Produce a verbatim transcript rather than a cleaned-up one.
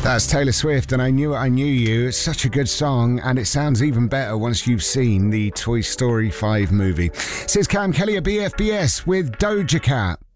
That's Taylor Swift and I Knew It, I Knew You. It's such a good song and it sounds even better once you've seen the Toy Story five movie. Says Cam Kelly at B F B S with Doja Cat.